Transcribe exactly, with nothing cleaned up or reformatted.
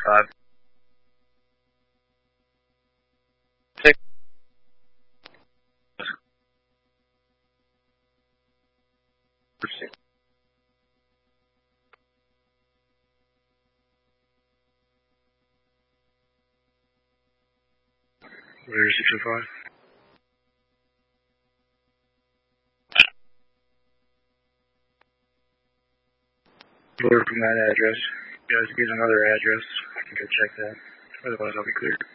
five. Six. Six. Where is six oh five? Order from that address. You guys get another address. I can go check that. Otherwise, I'll be cleared.